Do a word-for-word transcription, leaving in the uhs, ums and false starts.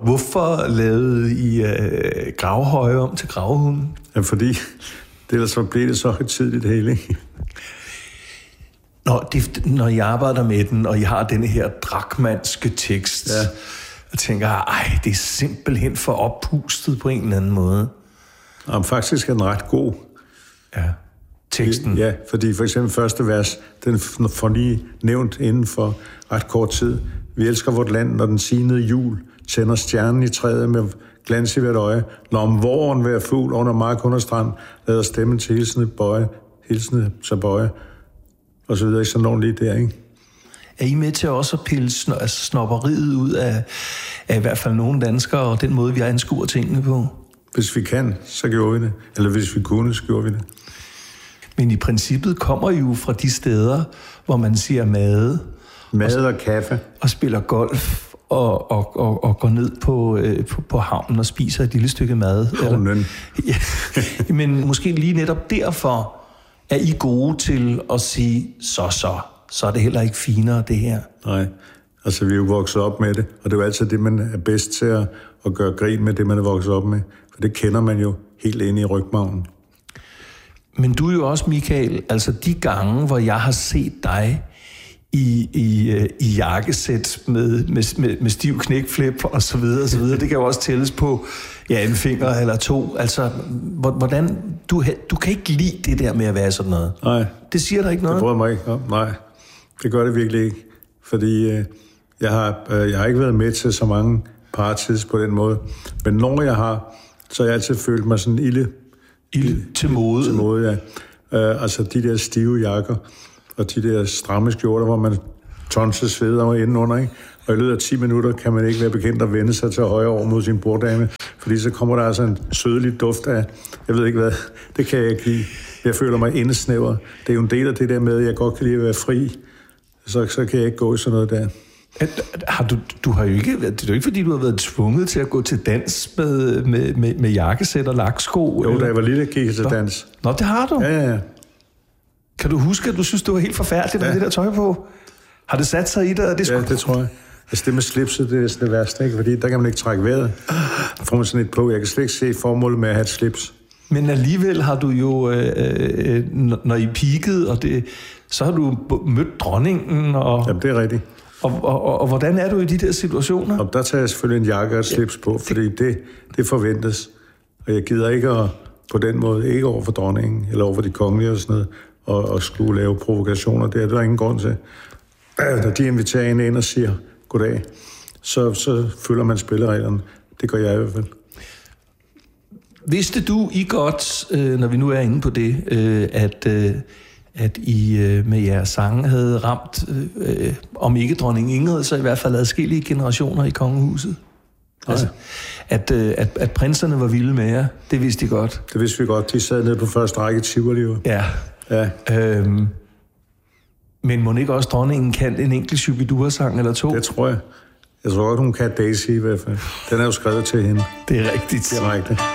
Hvorfor lavede I øh, gravhøje om til gravhunden? Ja, fordi det ellers så blev det så højtideligt det hele, ikke? Når, det, når I arbejder med den, og I har denne her drakmanske tekst, ja. Jeg tænker, ej, det er simpelthen for oppustet på en eller anden måde. Jamen, faktisk er den ret god. Ja, teksten. Ja, fordi for eksempel første vers, den får lige nævnt inden for ret kort tid. Vi elsker vort land, når den sinede jul tænder stjernen i træet med glans i hvert øje. Når om våren hver fugl under mark under strand, lader stemmen til hilsende bøje, hilsende så bøje, og så videre. Sådan nogen lige der, ikke? Er I med til også at pille sn- altså snobberiet ud af, af i hvert fald nogle danskere, og den måde, vi anskuer tingene på? Hvis vi kan, så gjorde vi det. Eller hvis vi kunne, så gjorde vi det. Men i princippet kommer I jo fra de steder, hvor man siger mad. Mad og, og kaffe. Og spiller golf, og, og, og, og går ned på, øh, på, på havnen og spiser et lille stykke mad. Havnen. Ja, men måske lige netop derfor er I gode til at sige, så så, så er det heller ikke finere det her. Nej, altså vi er jo vokset op med det, og det er jo altid det, man er bedst til at, at gøre grin med det, man er vokset op med. For det kender man jo helt inde i rygmarven. Men du er jo også, Michael, altså de gange, hvor jeg har set dig i, i, i jakkesæt med, med, med, med stiv knækflip og så videre og så videre, det kan jo også tælles på ja, en finger eller to. Altså, hvordan, du, du kan ikke lide det der med at være sådan noget. Nej. Det siger der ikke noget? Det bryder mig ikke om. Nej, det gør det virkelig ikke. Fordi øh, jeg, har, øh, jeg har ikke været med til så mange parties på den måde. Men når jeg har, så har jeg altid følt mig sådan ilde. Ilde til mode? Til mode, ja. Øh, altså de der stive jakker, og de der stramme skjorter, hvor man tonser sveder over indenunder, ikke? Og i løbet af ti minutter kan man ikke være bekendt at vende sig til højre over mod sin borddame, fordi så kommer der altså en sødelig duft af, jeg ved ikke hvad, det kan jeg ikke lide. Jeg føler mig indesnævret. Det er jo en del af det der med, at jeg godt kan lide at være fri, så, så kan jeg ikke gå i sådan noget der. Har du, du har jo ikke, det er jo ikke, fordi du har været tvunget til at gå til dans med, med, med, med jakkesæt og laksko? Jo, eller? Da jeg var lille, gik jeg til dans. Nå, det har du? Ja, ja, ja. Kan du huske, at du synes, det var helt forfærdeligt med ja. det der tøj på? Har det sat sig i dig? Det ja, det tror jeg. Altså det med slipset, det er sådan det værste, ikke? Fordi der kan man ikke trække vejret. Der får man sådan et på. Jeg kan slet ikke se formålet med at have et slips. Men alligevel har du jo, øh, når I peakede, og det, så har du mødt dronningen. Og, Jamen, det er rigtigt. Og, og, og, og hvordan er du i de der situationer? Og der tager jeg selvfølgelig en jakke og et slips på, fordi det, det forventes. Og jeg gider ikke at, på den måde, ikke over for dronningen, eller over for de kongelige og sådan noget, og, og skulle lave provokationer. Det er der ingen grund til. Når de inviterer en ind og siger goddag, så, så følger man spillereglerne. Det gør jeg i hvert fald. Vidste du I godt, øh, når vi nu er inde på det, øh, at, øh, at I øh, med jeres sange havde ramt, øh, om ikke dronning Ingrid, så i hvert fald adskillige generationer i kongehuset? Altså, at, øh, at, at prinserne var vilde med jer, det vidste I godt? Det vidste vi godt. De sad nede på første række i Tivoli. Ja. Ja. Øhm, men må ikke også dronningen kan en enkelt Shubidua-sang eller to? Det tror jeg. Jeg tror godt, hun kan Daisy i hvert fald. Den er jo skrevet til hende. Det er rigtigt. Det er rigtigt.